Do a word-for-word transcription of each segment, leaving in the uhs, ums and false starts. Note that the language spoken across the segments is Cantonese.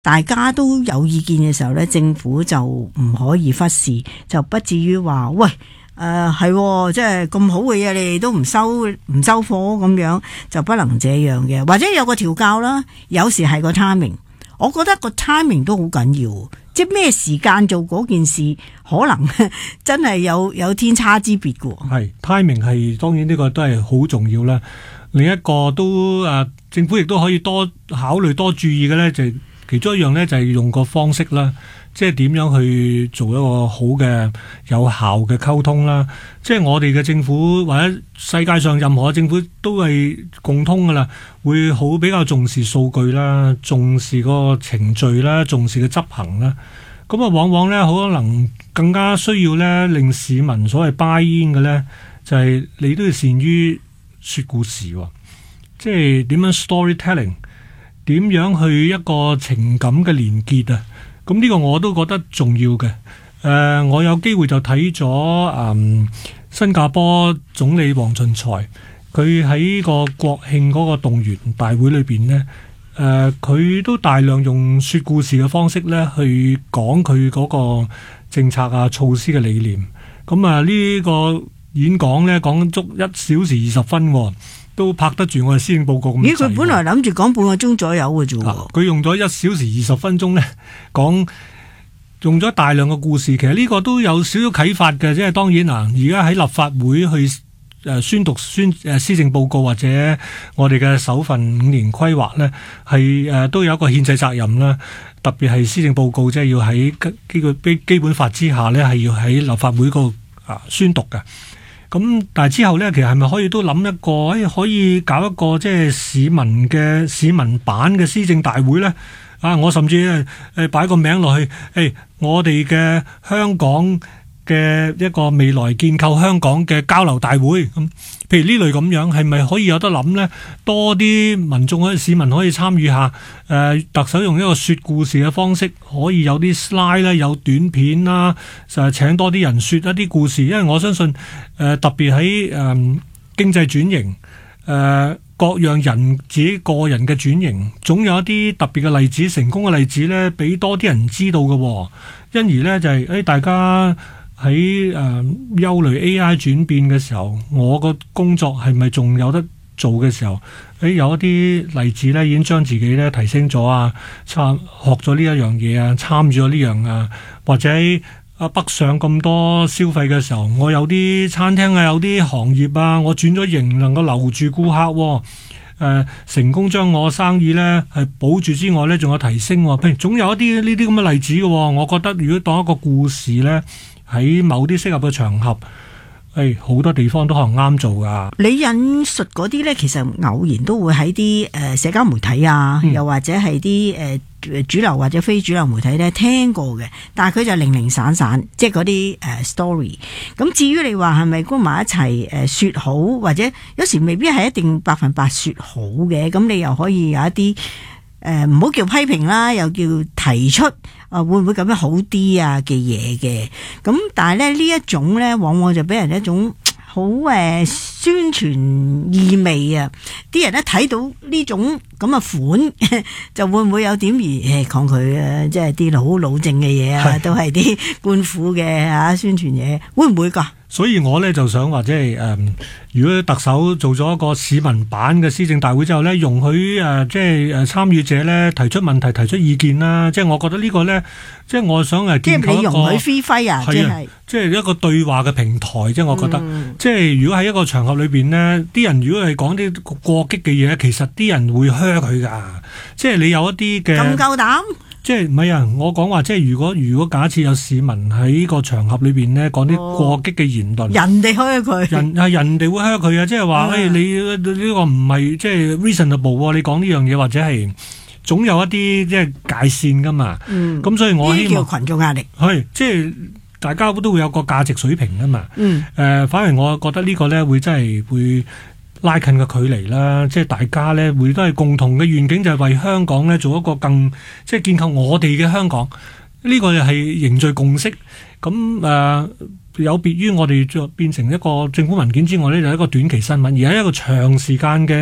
大家都有意見嘅時候咧，政府就唔可以忽視，就不至於話喂誒係即係咁好嘅嘢，你哋都唔收唔收貨咁樣，就不能這樣嘅。或者有個調教啦，有時係個 timing， 我覺得個 timing 都好緊要，即係咩時間做嗰件事，可能真係有有天差之別嘅。 係 timing 係當然呢個都係好重要啦。另一個都誒、啊，政府亦都可以多考慮多注意嘅咧，就係、其中一樣咧，就係用個方式啦，即係點樣去做一個好嘅有效嘅溝通啦。即係我哋嘅政府或者世界上任何嘅政府都係共通噶啦，會好比較重視數據啦，重視個程序啦，重視嘅執行啦。咁啊，往往咧可能更加需要咧令市民所謂 buy in 嘅咧，就係、是、你都要善於說故事喎，即係點樣 storytelling， 點樣去一個情感嘅連結啊？咁呢個我都覺得重要嘅。誒、呃，我有機會就睇咗誒新加坡總理黃循財，佢喺個國慶嗰個動員大會裏邊呢，誒、呃，佢都大量用說故事嘅方式咧去講佢嗰個政策啊、措施嘅理念。咁啊，呢個演講咧講足一小時二十分，都拍得住我哋施政報告咁滯。咦，佢本來諗住講半個鐘左右嘅啫。 佢用咗一小時二十分鐘咧，講用咗大量嘅故事。其實呢個都有少少啟發嘅，即係當然啊，而家喺立法會去誒宣讀宣誒施政報告或者我哋嘅首份五年規劃咧，係誒都有一個憲制責任啦。特別係施政報告，即係要喺基個基本法之下咧，係要喺立法會個啊宣讀嘅。咁但係之後咧，其實係咪可以都諗一個，誒可以搞一個即係市民嘅市民版嘅施政大會咧？啊，我甚至誒擺個名落去，誒我哋嘅香港嘅一個未來建構香港嘅交流大會咁，譬如呢類咁樣，係咪可以有得諗呢？多啲民眾可以市民可以參與下，誒、呃、特首用一個說故事嘅方式，可以有啲 slide 啦，有短片啦，就係請多啲人說一啲故事，因為我相信誒、呃、特別喺誒、呃、經濟轉型，誒、呃、各樣人自己個人嘅轉型，總有一啲特別嘅例子、成功嘅例子咧，俾多啲人知道嘅、哦，因而咧就係、是、誒、哎、大家。喺誒憂慮 A I 轉變嘅時候，我個工作係咪仲有得做嘅時候？誒、哎、有一啲例子咧，已經將自己咧提升咗啊，參學咗呢一樣嘢啊，參與咗呢樣啊，或者啊北上咁多消費嘅時候，我有啲餐廳啊，有啲行業啊，我轉咗型，能夠留住顧客、哦，誒、呃、成功將我生意咧係保住之外咧，仲有提升、哦。譬如總有一啲呢啲咁嘅例子嘅、哦，我覺得如果當一個故事咧。喺某啲適合嘅場合，誒、哎、好多地方都可能啱做噶。 你引述嗰啲咧，其實偶然都會喺啲誒社交媒體啊，嗯、又或者係啲誒主流或者非主流媒體咧聽過嘅，但係佢就零零散散，即係嗰啲誒 story。咁至於你話係咪搬埋一齊誒説好，或者有時未必係一定百分百説好嘅，咁你又可以有一啲。誒唔好叫批評啦，又叫提出啊，會唔會咁樣好啲啊嘅嘢嘅？咁但係咧呢一種咧，往往就俾人一種好誒、呃、宣傳意味啊！啲人一睇到呢種咁嘅款，就會唔會有點而誒抗拒啊？即係啲老老正嘅嘢啊，都係啲官府嘅嚇宣傳嘢，會唔會㗎？ 所以我咧就想話，即係誒，如果特首做咗一個市民版嘅施政大會之後咧，容許誒、呃，即係誒參與者咧提出問題、提出意見啦。即係我覺得呢個咧，即係我想誒建構一個，即係你容許飛揮啊，即係即係一個對話嘅平台。即係我覺得，嗯、即係如果喺一個場合裏邊呢，啲人如果係講啲過激嘅嘢，其實啲人會噓佢噶。即係你有一啲嘅咁夠膽。 即係唔係啊？我講話即係如果如果假設有市民喺個場合裏邊咧講啲過激嘅言論，哦、人哋噓佢，人係人哋會噓佢啊！即係話誒，你呢、呢個唔係即係 reasonable，你講呢樣嘢或者係總有一啲即係界線噶嘛。嗯，咁所以我希望叫群眾壓力係即係大家都會有個價值水平噶嘛。嗯，誒、呃，反而我覺得呢個咧會真係會。拉近個距離啦，即係大家咧會都係共同嘅願景，就係為香港咧做一個更即係建構我哋嘅香港。呢、這個又係凝聚共識。咁誒、呃、有別於我哋變成一個政府文件之外咧，就係一個短期新聞，而係一個長時間嘅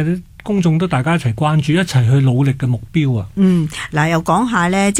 公眾都大家一齊關注，一齊去努力嘅目標啊。 嗯，嗱又講下咧。